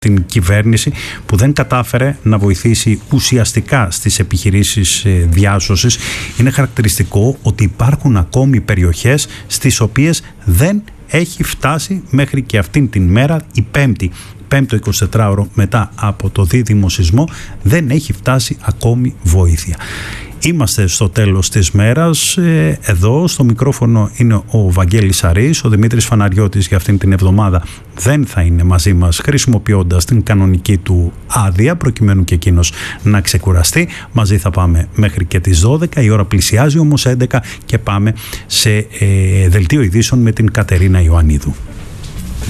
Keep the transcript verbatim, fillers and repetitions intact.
την κυβέρνηση που δεν κατάφερε να βοηθήσει ουσιαστικά στις επιχειρήσεις διάσωσης. Είναι χαρακτηριστικό ότι υπάρχουν ακόμη περιοχές στις οποίες δεν έχει φτάσει μέχρι και αυτήν την μέρα, η πέμπτη, πέμπτο εικοσιτετράωρο μετά από το δίδυμο σεισμό, δεν έχει φτάσει ακόμη βοήθεια. Είμαστε στο τέλος της μέρας. Εδώ στο μικρόφωνο είναι ο Βαγγέλης Αρής. Ο Δημήτρης Φαναριώτης για αυτήν την εβδομάδα δεν θα είναι μαζί μας, χρησιμοποιώντας την κανονική του άδεια, προκειμένου και εκείνος να ξεκουραστεί. Μαζί θα πάμε μέχρι και τις δώδεκα. Η ώρα πλησιάζει όμως έντεκα και πάμε σε ε, δελτίο ειδήσεων με την Κατερίνα Ιωαννίδου.